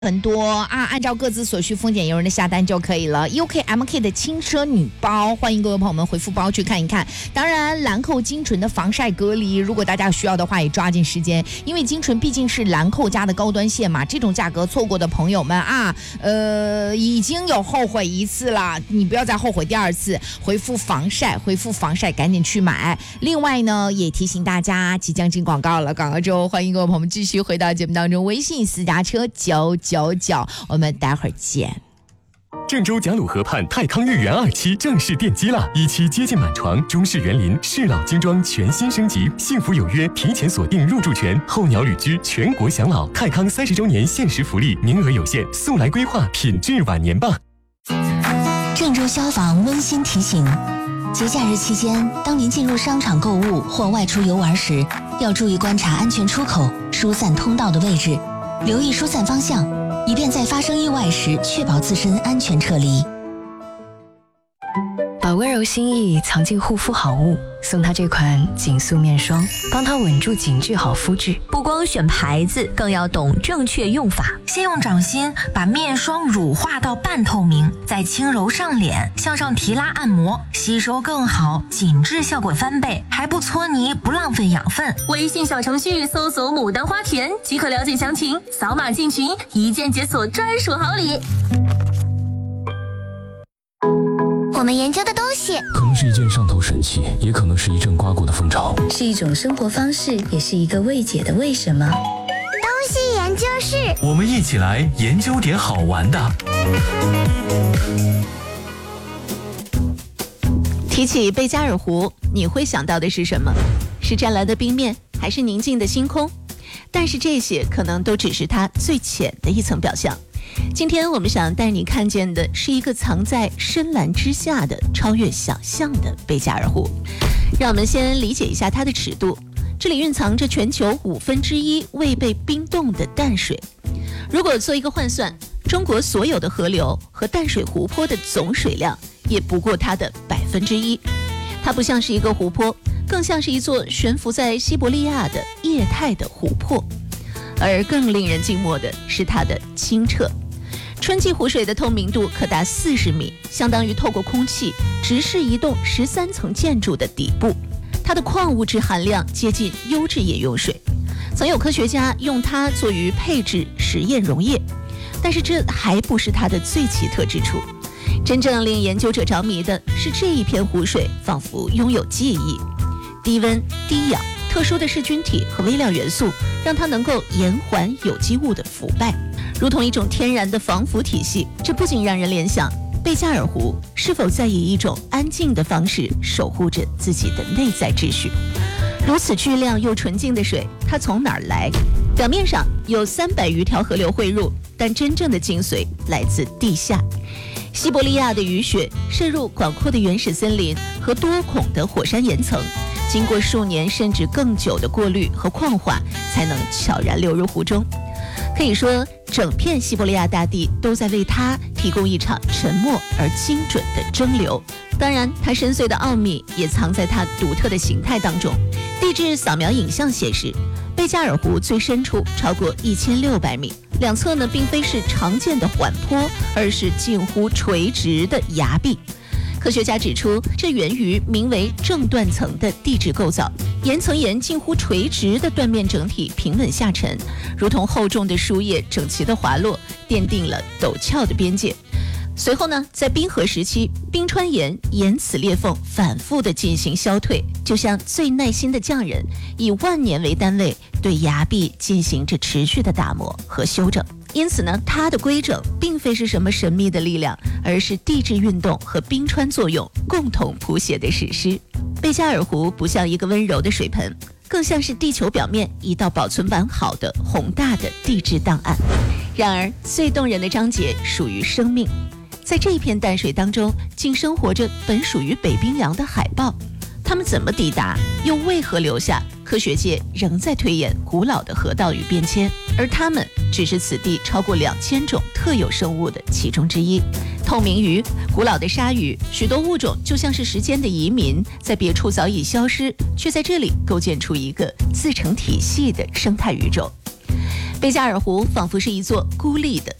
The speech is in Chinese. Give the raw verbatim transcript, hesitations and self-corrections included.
很多啊，按照各自所需，丰俭由人的下单就可以了。U K M K 的轻奢女包，欢迎各位朋友们回复包去看一看。当然，兰蔻精纯的防晒隔离，如果大家需要的话，也抓紧时间，因为精纯毕竟是兰蔻家的高端线嘛。这种价格错过的朋友们啊，呃，已经有后悔一次了，你不要再后悔第二次。回复防晒，回复防晒，赶紧去买。另外呢，也提醒大家，即将进广告了，广告之后欢迎各位朋友们继续回到节目当中。微信私家车九九九，我们待会儿见。 郑州贾鲁河畔泰康御园二期正式奠基了，一期接近满床，中式园林、适老精装全新升级，幸福有约，提前锁定入住权，候鸟旅居，全国享老。泰康三十周年限时福利，名额有限，速来规划品质晚年吧。 郑州消防温馨提醒：节假日期间，当您进入商场购物或外出游玩时，要注意观察安全出口、疏散通道的位置，留意疏散方向，以便在发生意外时确保自身安全撤离。 把温柔心意藏进护肤好物，送他这款紧塑面霜，帮他稳住紧致好肤质。 不光选牌子，更要懂正确用法。 先用掌心把面霜乳化到半透明，再轻揉上脸，向上提拉按摩，吸收更好，紧致效果翻倍，还不搓泥，不浪费养分。 微信小程序搜索牡丹花田即可了解详情，扫码进群，一键解锁专属好礼。 我们研究的东西可能是一件上头神器，也可能是一阵刮过的风潮， 是一种生活方式，也是一个未解的为什么。 东西研究室， 我们一起来研究点好玩的。 提起贝加尔湖，你会想到的是什么？是湛蓝的冰面，还是宁静的星空？但是这些可能都只是它最浅的一层表象。今天我们想带你看见的是一个藏在深蓝之下的超越想象的贝加尔湖。让我们先理解一下它的尺度，这里蕴藏着全球五分之一未被冰冻的淡水。如果做一个换算，中国所有的河流和淡水湖泊的总水量也不过它的百分之一。它不像是一个湖泊，更像是一座悬浮在西伯利亚的液态的湖泊。而更令人静默的是它的清澈。春季湖水的透明度可达四十米，相当于透过空气直视一栋十三层建筑的底部。它的矿物质含量接近优质饮用水，曾有科学家用它作于配制实验溶液。但是这还不是它的最奇特之处，真正令研究者着迷的是这一片湖水仿佛拥有记忆。低温、低氧、特殊的噬菌体和微量元素让它能够延缓有机物的腐败，如同一种天然的防腐体系。这不仅让人联想贝加尔湖是否在以一种安静的方式守护着自己的内在秩序。如此巨量又纯净的水，它从哪儿来？表面上有三百余条河流汇入，但真正的精髓来自地下。西伯利亚的雨雪渗入广阔的原始森林和多孔的火山岩层，经过数年甚至更久的过滤和矿化，才能悄然流入湖中。可以说，整片西伯利亚大地都在为它提供一场沉默而精准的蒸馏。当然，它深邃的奥秘也藏在它独特的形态当中。地质扫描影像显示，贝加尔湖最深处超过一千六百米，两侧呢并非是常见的缓坡，而是近乎垂直的崖壁。科学家指出，这源于名为正断层的地质构造，岩层沿近乎垂直的断面整体平稳下沉，如同厚重的书页整齐的滑落，奠定了陡峭的边界。随后呢，在冰河时期，冰川岩沿此裂缝反复地进行消退，就像最耐心的匠人，以万年为单位对崖壁进行着持续的打磨和修整。因此呢，它的规整并非是什么神秘的力量，而是地质运动和冰川作用共同谱写的史诗。贝加尔湖不像一个温柔的水盆，更像是地球表面一道保存完好的宏大的地质档案。然而，最动人的章节属于生命。在这一片淡水当中，竟生活着本属于北冰洋的海豹。它们怎么抵达，又为何留下？科学界仍在推演古老的河道与变迁，而它们只是此地超过两千种特有生物的其中之一。透明鱼、古老的鲨鱼，许多物种就像是时间的移民，在别处早已消失，却在这里构建出一个自成体系的生态宇宙。 贝加尔湖仿佛是一座孤立的